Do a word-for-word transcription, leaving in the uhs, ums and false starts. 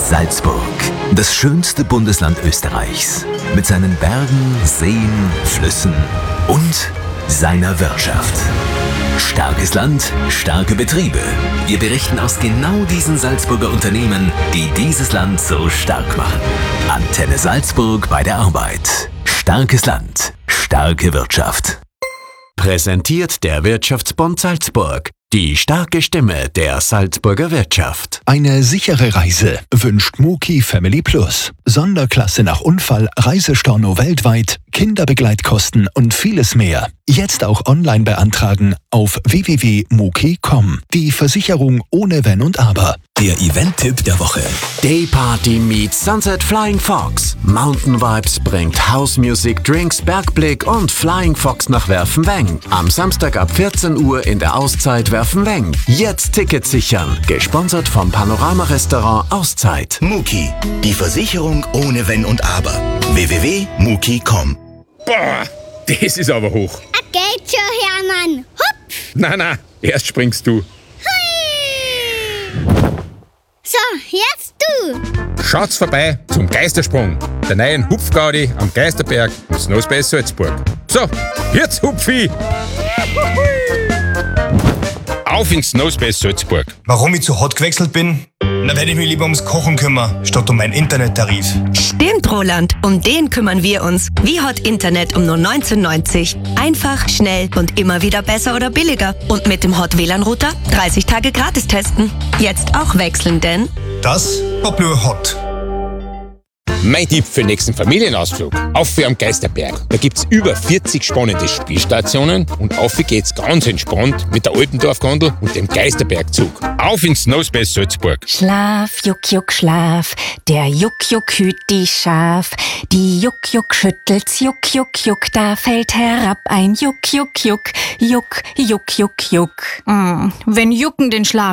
Salzburg, das schönste Bundesland Österreichs. Mit seinen Bergen, Seen, Flüssen und seiner Wirtschaft. Starkes Land, starke Betriebe. Wir berichten aus genau diesen Salzburger Unternehmen, die dieses Land so stark machen. Antenne Salzburg bei der Arbeit. Starkes Land, starke Wirtschaft. Präsentiert der Wirtschaftsbund Salzburg. Die starke Stimme der Salzburger Wirtschaft. Eine sichere Reise wünscht Muki Family Plus. Sonderklasse nach Unfall, Reisestorno weltweit, Kinderbegleitkosten und vieles mehr. Jetzt auch online beantragen auf w w w punkt muki punkt com. Die Versicherung ohne Wenn und Aber. Der Event-Tipp der Woche. Day Party meets Sunset Flying Fox. Mountain Vibes bringt House Music, Drinks, Bergblick und Flying Fox nach Werfenweng. Am Samstag ab vierzehn Uhr in der Auszeit Werfenweng. Jetzt Tickets sichern. Gesponsert vom Panorama-Restaurant Auszeit. Muki, die Versicherung ohne Wenn und Aber. w w w punkt muki punkt com. Boah, das ist aber hoch. A geht schon, Hermann. Hupf! Na, na, erst springst du. Hui! So, jetzt du. Schaut's vorbei zum Geistersprung, der neuen Hupfgaudi am Geisterberg in Snowspace Salzburg. So, jetzt Hupfi! Auf ins Snowspace Salzburg. Warum ich zu hot gewechselt bin? Da werde ich mich lieber ums Kochen kümmern, statt um meinen Internettarif. Stimmt, Roland. Um den kümmern wir uns. Wie Hot Internet um nur neunzehn neunzig. Einfach, schnell und immer wieder besser oder billiger. Und mit dem Hot W L A N-Router dreißig Tage gratis testen. Jetzt auch wechseln, denn Das war blöd hot. Mein Tipp für den nächsten Familienausflug. Auf für am Geisterberg. Da gibt's über vierzig spannende Spielstationen und auf geht's ganz entspannt mit der Alpendorf-Gondel und dem Geisterbergzug. Auf ins Snowspace Salzburg. Schlaf, Juck, Juck, Schlaf, der Juck, Juck hüt die Schaf. Die Juck, Juck schüttelt's, Juck, Juck, Juck, da fällt herab ein Juck, Juck, Juck, Juck, Juck, Juck, Juck. Mm, wenn Jucken den Schlaf